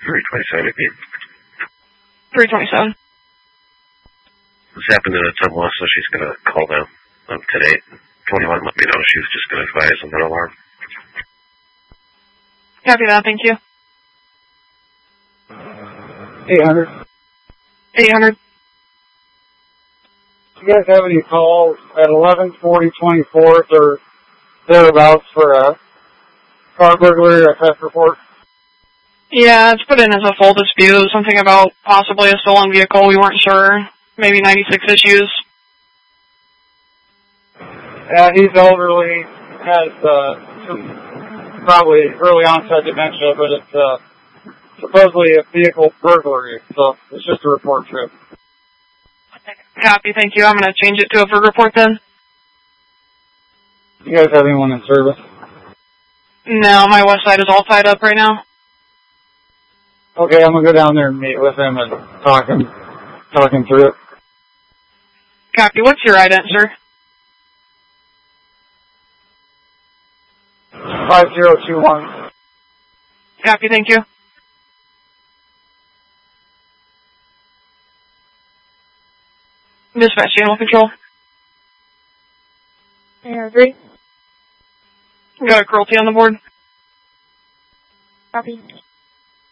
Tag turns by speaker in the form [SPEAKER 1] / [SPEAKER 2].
[SPEAKER 1] 327 again.
[SPEAKER 2] 327.
[SPEAKER 1] This happened in a tumble, so she's going to call them today. 21 let me know she was just going to advise on that alarm.
[SPEAKER 2] Copy that, thank you.
[SPEAKER 3] 800.
[SPEAKER 2] 800.
[SPEAKER 3] Do you guys have any calls at 11:40 24th or thereabouts for a car burglary or a theft report?
[SPEAKER 2] Yeah, it's put in as a full dispute. Something about possibly a stolen vehicle. We weren't sure. Maybe 96 issues.
[SPEAKER 3] Yeah, he's elderly, has probably early onset dementia, but it's supposedly a vehicle burglary, so it's just a report trip.
[SPEAKER 2] Copy, thank you. I'm going to change it to a VIRT report then.
[SPEAKER 3] You guys have anyone in service?
[SPEAKER 2] No, my west side is all tied up right now.
[SPEAKER 3] Okay, I'm going to go down there and meet with him and talk him through it.
[SPEAKER 2] Copy. What's your ident, sir?
[SPEAKER 3] 5021.
[SPEAKER 2] Copy, thank you. Dispatch Animal Control.
[SPEAKER 4] AR3.
[SPEAKER 2] Got a cruelty on the board.
[SPEAKER 4] Copy.